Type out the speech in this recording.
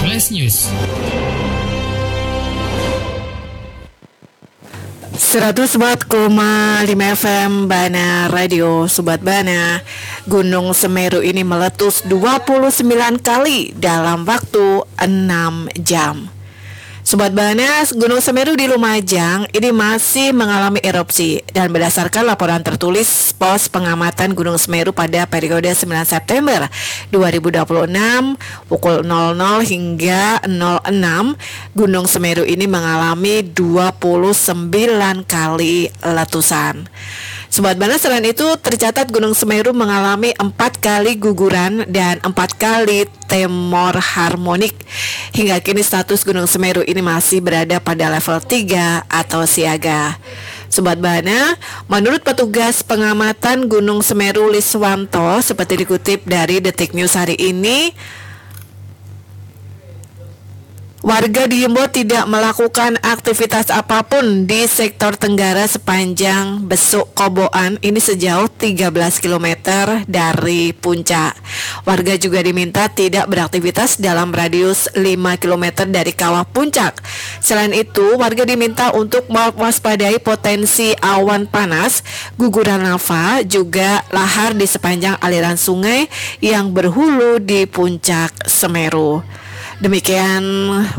Flash News. 104,5 FM Bana Radio. Sobat Bana, Gunung Semeru ini meletus 29 kali dalam waktu 6 jam. Sobat Bana, Gunung Semeru di Lumajang ini masih mengalami erupsi. Dan berdasarkan laporan tertulis Pos Pengamatan Gunung Semeru pada periode 9 September 2026 pukul 00 hingga 06, Gunung Semeru ini mengalami 29 kali letusan. Sobat Bana, selain itu tercatat Gunung Semeru mengalami 4 kali guguran dan 4 kali tremor harmonik. Hingga kini status Gunung Semeru ini masih berada pada level 3 atau siaga. Sobat Bana, menurut petugas pengamatan Gunung Semeru Liswanto, seperti dikutip dari Detik News hari ini, warga diimbau tidak melakukan aktivitas apapun di sektor Tenggara sepanjang Besuk Koboan ini sejauh 13 km dari puncak. Warga juga diminta tidak beraktivitas dalam radius 5 km dari kawah puncak. Selain itu, warga diminta untuk mewaspadai potensi awan panas, guguran lava, juga lahar di sepanjang aliran sungai yang berhulu di puncak Semeru. Demikian